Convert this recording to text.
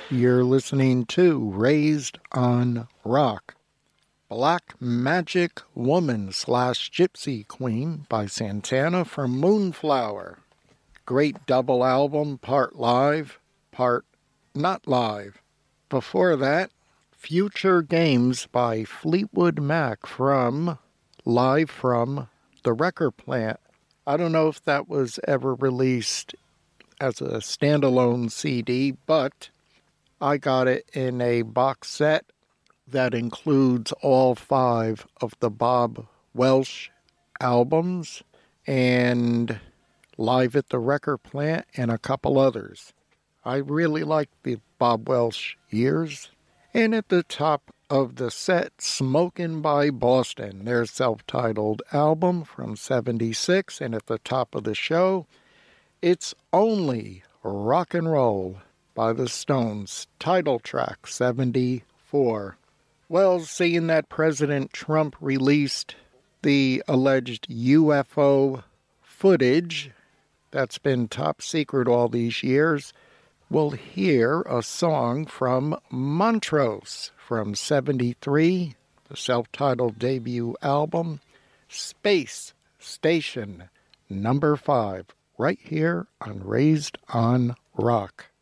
You're listening to Raised on Rock. Black Magic Woman / Gypsy Queen by Santana from Moonflower. Great double album, part live, part not live. Before that, Future Games by Fleetwood Mac live from the Record Plant. I don't know if that was ever released as a standalone CD, but I got it in a box set that includes all 5 of the Bob Welch albums and Live at the Record Plant and a couple others. I really like the Bob Welch years. And at the top of the set, Smokin' by Boston, their self-titled album from '76. And at the top of the show, It's Only Rock and Roll by the Stones, title track 74. Well, seeing that President Trump released the alleged UFO footage that's been top secret all these years, we'll hear a song from Montrose from '73, the self-titled debut album, Space Station number 5, right here on Raised on Rock.